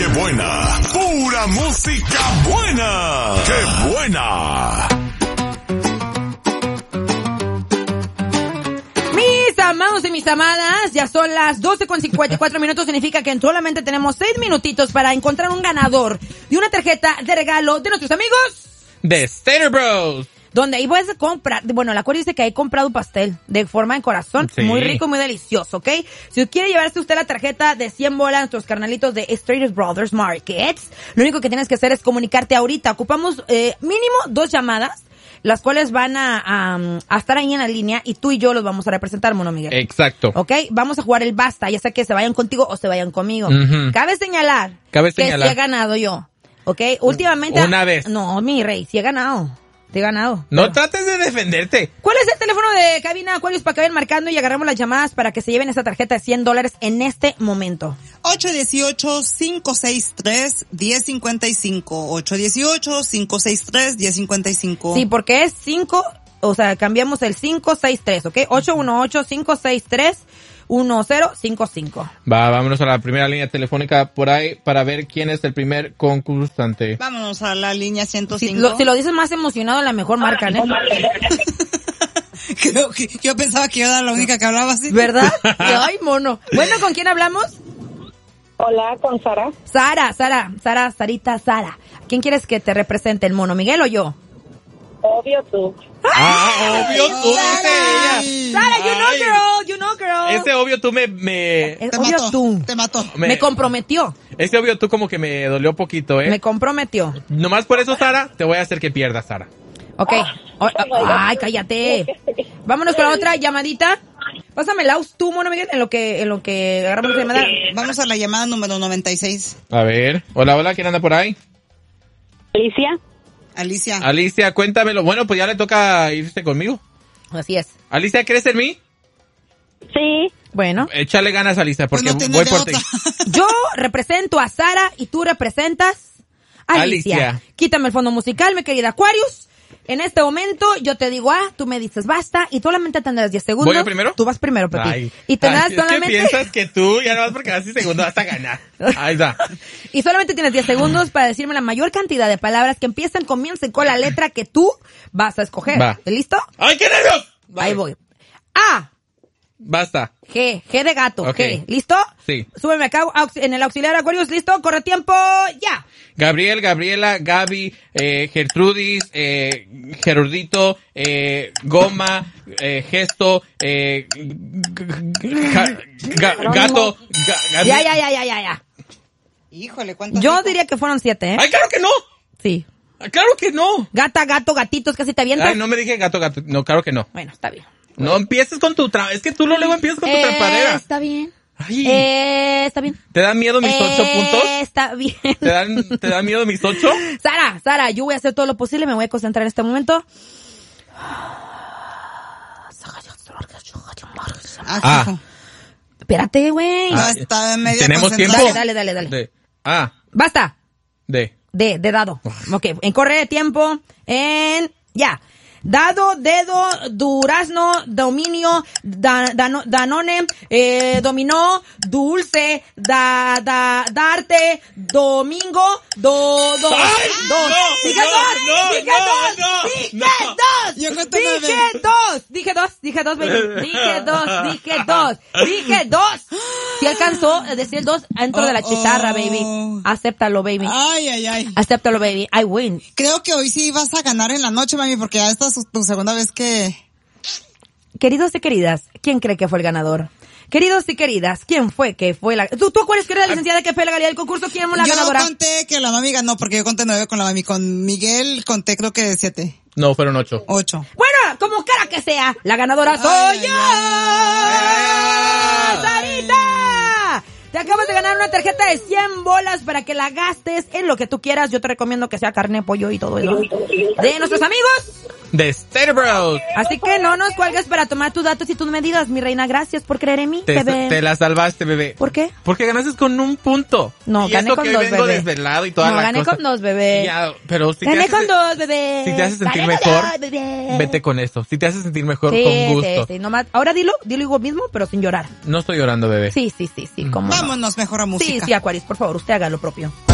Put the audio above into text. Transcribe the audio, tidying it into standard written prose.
buena, pura música buena. ¡Qué buena! Mis amados y mis amadas, ya son las 12:54 significa que solamente tenemos 6 minutitos para encontrar un ganador de una tarjeta de regalo de nuestros amigos de Stater Bros. Donde ahí puedes comprar, bueno, la Cori dice que he comprado pastel de forma de corazón, sí. Muy rico, muy delicioso, ¿ok? Si quiere llevarse usted la tarjeta de 100 bolas a nuestros carnalitos de Stater Brothers Markets, lo único que tienes que hacer es comunicarte ahorita. Ocupamos mínimo 2 llamadas, las cuales van a estar ahí en la línea y tú y yo los vamos a representar, Mono Miguel. Exacto. ¿Ok? Vamos a jugar el basta, ya sea que se vayan contigo o se vayan conmigo. Uh-huh. Cabe señalar que sí he ganado yo, ¿ok? Últimamente... Una vez. No, mi rey, sí he ganado. Te he ganado. No trates de defenderte. ¿Cuál es el teléfono de cabina Aquarius para que vayan marcando y agarramos las llamadas para que se lleven esa tarjeta de $100 en este momento? 818-563-1055. 818-563-1055. Sí, porque es 5, o sea, cambiamos el 563, ¿ok? 818-563-1055. Vámonos a la primera línea telefónica por ahí para ver quién es el primer concursante. Vámonos a la línea 105. Si lo dices más emocionado, la mejor marca, ¿eh? Creo que yo pensaba que yo era la única que hablaba así. ¿Verdad? Ay, mono. Bueno, ¿con quién hablamos? Hola, con Sara. Sarita. ¿Quién quieres que te represente, el Mono Miguel o yo? Obvio tú. Obvio tú, dice ella. Sara, you know girl. Ese obvio tú Te mató. Me comprometió. Ese obvio tú como que me dolió poquito, ¿eh? Me comprometió. Nomás por eso, Sara, te voy a hacer que pierdas, Sara. Ok. Ay, cállate. Vámonos con la otra llamadita. Pásame el aus tú, Mono Miguel, en lo que agarramos la llamada. Vamos a la llamada número 96. A ver. Hola, ¿quién anda por ahí? Alicia, cuéntamelo. Bueno, pues ya le toca irse conmigo. Así es. Alicia, ¿crees en mí? Sí. Bueno. Échale ganas, Alicia, porque pues voy por ti. Yo represento a Sara y tú representas a Alicia. Quítame el fondo musical, mi querida Aquarius. En este momento yo te digo tú me dices basta y solamente tendrás 10 segundos. ¿Voy yo primero? Tú vas primero, Pepi. Ay. Y tendrás solamente... ¿Qué piensas que tú ya no vas porque vas 10 segundos vas a ganar? Ahí está. Y solamente tienes 10 segundos para decirme la mayor cantidad de palabras que comiencen con la letra que tú vas a escoger. Va. ¿Listo? ¡Ay, qué nervios! Ahí voy. A. Basta. G de gato. Okay. G. ¿Listo? Sí. Súbeme acá en el auxiliar Aquarius. ¿Listo? Corre tiempo. ¡Ya! Gabriel, Gabriela, Gaby, Gertrudis, Gerardito, Goma, Gesto, Gato, Ya. Híjole, ¿cuántas? Yo diría que fueron 7, ¿eh? ¡Ay, claro que no! Sí. ¡Claro que no! Gata, gato, gatitos, casi te avientas. Ay, no me dije gato. No, claro que no. Bueno, está bien. No empieces con tu es que tú luego empiezas con tu trampadera. Está bien. Ay. Está bien. ¿Te dan miedo mis 8 puntos? Está bien. ¿Te dan miedo mis 8? Sara, yo voy a hacer todo lo posible, me voy a concentrar en este momento. Espérate, güey. No, está en media ¿Tenemos tiempo? Dale. A. Basta. De dado. Ok, en corre tiempo, ya. Dado, dedo, durazno, dominio, danone, dominó, dulce, darte, domingo, dos. Dije dos, baby. Dije dos. Si alcanzó a decir 2 dentro de la chicharra, baby. Acéptalo, baby. Ay. Acéptalo, baby. I win. Creo que hoy sí vas a ganar en la noche, mami, porque ya esta es tu segunda vez que... Queridos y queridas, ¿quién cree que fue el ganador? Queridos y queridas, ¿quién fue que fue la... ¿Tú cuál es que era la licenciada que fue la galería del concurso? ¿Quién fue la ganadora? Yo conté que la mami ganó, porque yo conté 9 con la mami. Con Miguel conté creo que 7. No, fueron 8. 8. Bueno, como cara que sea, la ganadora soy yo. ¡Sarita! Te acabas de ganar una tarjeta de 100 bolas para que la gastes en lo que tú quieras. Yo te recomiendo que sea carne, pollo y todo eso. De nuestros amigos de State Bros. Así que no nos cuelgues para tomar tus datos y tus medidas, mi reina. Gracias por creer en mí, bebé. Te la salvaste, bebé. ¿Por qué? Porque ganaste con un punto. No, y gané eso con que dos, hoy vengo bebé. desvelado y toda No, la gané cosa. con dos, bebé. Ya, pero si Gané te hace, con dos, bebé. si te hace sentir Gané mejor, con dos, bebé. vete con eso. Si te hace sentir mejor, Sí, con gusto. sí, nomás. Ahora dilo igual mismo, pero sin llorar. No estoy llorando, bebé. Sí, cómo no. Vámonos mejor a Sí, música. sí, Aquarius, por favor, usted haga lo propio.